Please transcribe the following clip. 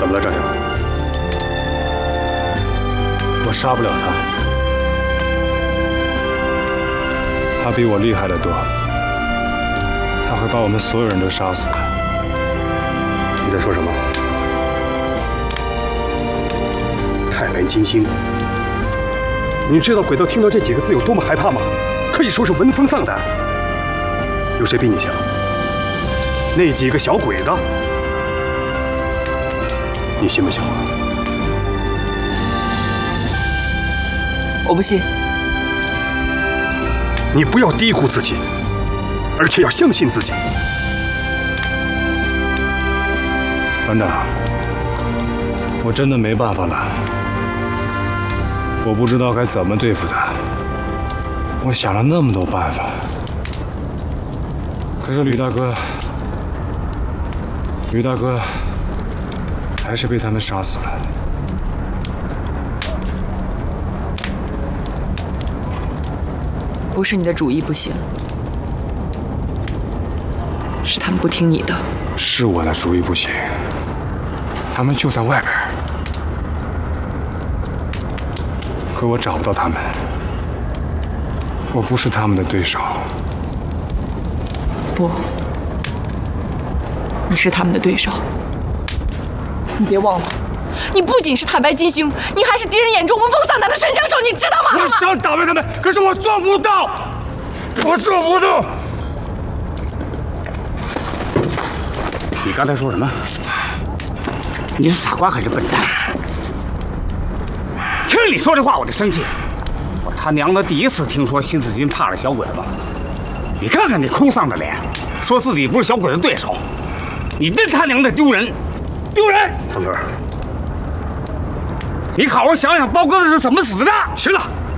么了，赵强？ 我杀不了他，他比我厉害得多，他会把我们所有人都杀死的。 你在说什么？太白金星，你知道鬼道听到这几个字有多么害怕吗？可以说是闻风丧胆。有谁比你强？那几个小鬼子，你信不信我？ 我不信。 你不要低估自己，而且要相信自己。 班长，我真的没办法了，我不知道该怎么对付他。我想了那么多办法，可是吕大哥还是被他们杀死了。 不是你的主意不行，是他们不听你的。 是我的主意不行，他们就在外边，可我找不到他们，我不是他们的对手。 不，你是他们的对手。你别忘了，你不仅是太白金星，你还是敌人眼中闻风丧胆的神枪手，你知道吗？ 我想打败他们，可是我做不到，我做不到。 你刚才说什么？你是傻瓜还是笨蛋？听你说这话我就生气。我他娘的第一次听说新四军怕了小鬼子。你看看你哭丧的脸，说自己不是小鬼子对手，你真他娘的丢人！丢人！ 方哥， 你好好想想包哥子是怎么死的。 行了。